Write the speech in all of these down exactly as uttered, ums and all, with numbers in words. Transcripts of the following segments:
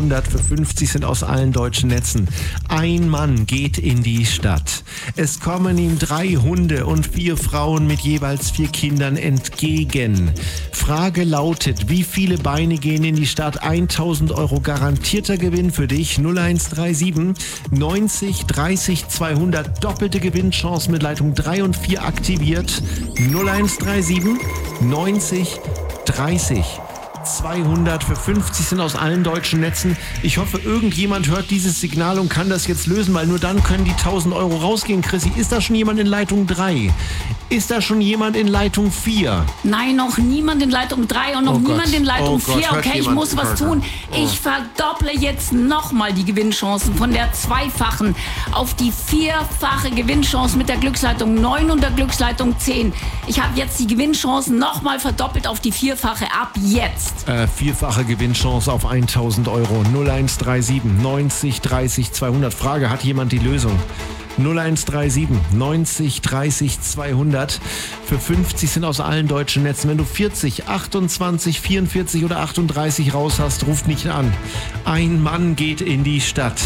dreihundert für fünfzig sind aus allen deutschen Netzen. Ein Mann geht in die Stadt. Es kommen ihm drei Hunde und vier Frauen mit jeweils vier Kindern entgegen. Frage lautet, wie viele Beine gehen in die Stadt? tausend Euro garantierter Gewinn für dich. null eins drei sieben neunzig dreißig zweihundert. Doppelte Gewinnchance mit Leitung drei und vier aktiviert. null eins drei sieben neunzig dreißig zweihundert für fünfzig sind aus allen deutschen Netzen. Ich hoffe, irgendjemand hört dieses Signal und kann das jetzt lösen, weil nur dann können die tausend Euro rausgehen. Chrissy, ist da schon jemand in Leitung drei? Ist da schon jemand in Leitung vier? Nein, noch niemand in Leitung drei und noch Oh niemand Gott. in Leitung Oh Gott, vier. hört Okay, ich jemand? muss was tun. Ich verdopple jetzt nochmal die Gewinnchancen von der zweifachen auf die vierfache Gewinnchance mit der Glücksleitung neun und der Glücksleitung zehn. Ich habe jetzt die Gewinnchancen nochmal verdoppelt auf die vierfache ab jetzt. Äh, vierfache Gewinnchance auf tausend Euro. null eins drei sieben neunzig dreißig zweihundert. Frage, hat jemand die Lösung? null eins drei sieben neunzig dreißig zweihundert. Für fünfzig sind aus allen deutschen Netzen. Wenn du vierzig, achtundzwanzig, vierundvierzig oder achtunddreißig raus hast, ruf mich an. Ein Mann geht in die Stadt.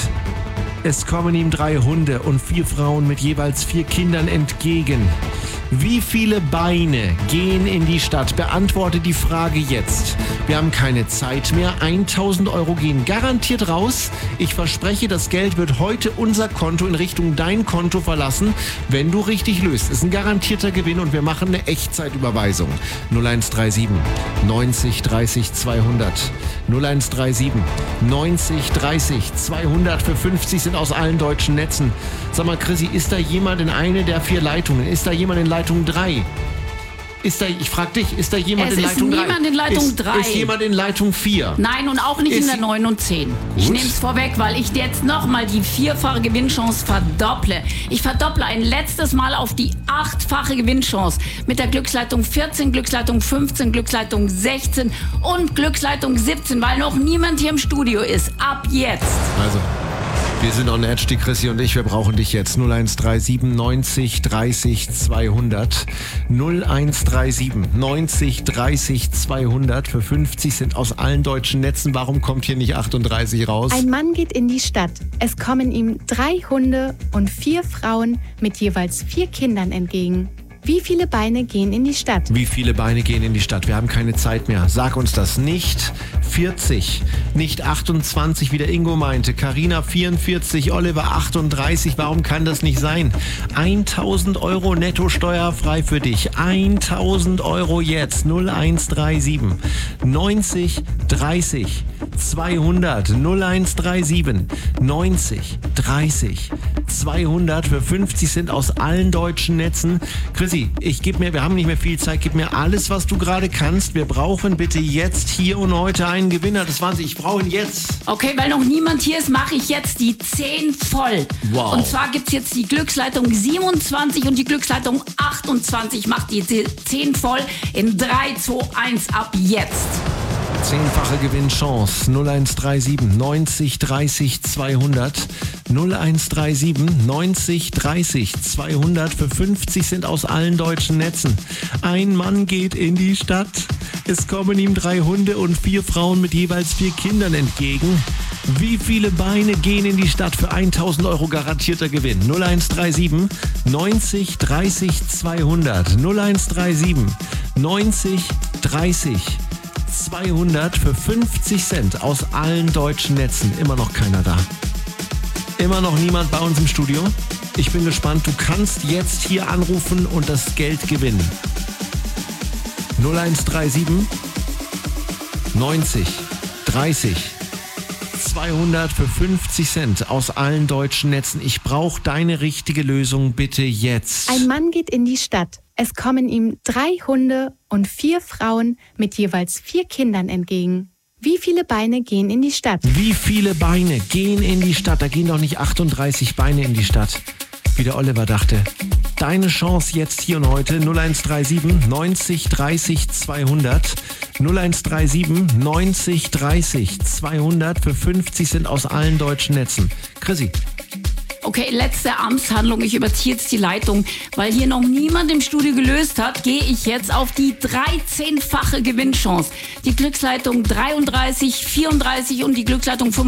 Es kommen ihm drei Hunde und vier Frauen mit jeweils vier Kindern entgegen. Wie viele Beine gehen in die Stadt? Beantworte die Frage jetzt. Wir haben keine Zeit mehr. tausend Euro gehen garantiert raus. Ich verspreche, das Geld wird heute unser Konto in Richtung dein Konto verlassen, wenn du richtig löst. Ist ein garantierter Gewinn und wir machen eine Echtzeitüberweisung. null eins drei sieben neunzig dreißig zweihundert. null eins drei sieben neunzig dreißig zweihundert für fünfzig sind aus allen deutschen Netzen. Sag mal, Chrissy, ist da jemand in eine der vier Leitungen? Ist da jemand in Leitung drei? Ist da, ich frag dich, ist da jemand Es in ist Leitung drei? niemand in Leitung ist, drei. Ist jemand in Leitung vier? Nein, und auch nicht Ist in der sie- neun und zehn. Ich Gut. nehme es vorweg, weil ich jetzt nochmal die vierfache Gewinnchance verdopple. Ich verdopple ein letztes Mal auf die achtfache Gewinnchance mit der Glücksleitung vierzehn, Glücksleitung fünfzehn, Glücksleitung sechzehn und Glücksleitung siebzehn, weil noch niemand hier im Studio ist. Ab jetzt. Also, wir sind on edge, die Chrissy und ich, wir brauchen dich jetzt. null eins drei sieben neunzig dreißig zweihundert. null eins drei sieben neunzig dreißig zweihundert. Für fünfzig sind aus allen deutschen Netzen. Warum kommt hier nicht achtunddreißig raus? Ein Mann geht in die Stadt. Es kommen ihm drei Hunde und vier Frauen mit jeweils vier Kindern entgegen. Wie viele Beine gehen in die Stadt? Wie viele Beine gehen in die Stadt? Wir haben keine Zeit mehr. Sag uns das. Nicht vierzig, nicht achtundzwanzig, wie der Ingo meinte. Carina vierundvierzig, Oliver achtunddreißig. Warum kann das nicht sein? tausend Euro netto steuerfrei für dich. tausend Euro jetzt. null eins drei sieben neunzig dreißig zweihundert. null eins drei sieben neunzig dreißig zweihundert. Für fünfzig sind aus allen deutschen Netzen. Chrissy, ich gebe mir, wir haben nicht mehr viel Zeit, gib mir alles, was du gerade kannst. Wir brauchen bitte jetzt, hier und heute einen Gewinner. Das Wahnsinn, ich brauche ihn jetzt. Okay, weil noch niemand hier ist, mache ich jetzt die zehn voll. Wow. Und zwar gibt es jetzt die Glücksleitung siebenundzwanzig und die Glücksleitung achtundzwanzig. Macht die zehn voll in drei, zwei, eins ab jetzt. Zehnfache Gewinnchance. null eins drei sieben neunzig dreißig zweihundert. null eins drei sieben neunzig dreißig zweihundert. Für fünfzig sind aus allen deutschen Netzen. Ein Mann geht in die Stadt. Es kommen ihm drei Hunde und vier Frauen mit jeweils vier Kindern entgegen. Wie viele Beine gehen in die Stadt für tausend Euro garantierter Gewinn? null eins drei sieben neunzig dreißig zweihundert. null eins drei sieben neunzig dreißig zweihundert für fünfzig Cent aus allen deutschen Netzen. Immer noch keiner da. Immer noch niemand bei uns im Studio. Ich bin gespannt. Du kannst jetzt hier anrufen und das Geld gewinnen. null eins drei sieben neunzig dreißig zweihundert für fünfzig Cent aus allen deutschen Netzen. Ich brauche deine richtige Lösung bitte jetzt. Ein Mann geht in die Stadt. Es kommen ihm drei Hunde und vier Frauen mit jeweils vier Kindern entgegen. Wie viele Beine gehen in die Stadt? Wie viele Beine gehen in die Stadt? Da gehen doch nicht achtunddreißig Beine in die Stadt, wie der Oliver dachte. Deine Chance jetzt hier und heute. null eins drei sieben neunzig dreißig zweihundert. null eins drei sieben neunzig dreißig zweihundert. Für fünfzig sind aus allen deutschen Netzen. Chrissy. Okay, letzte Amtshandlung. Ich überziehe jetzt die Leitung. Weil hier noch niemand im Studio gelöst hat, gehe ich jetzt auf die dreizehnfache Gewinnchance. Die Glücksleitung dreiunddreißig, vierunddreißig und die Glücksleitung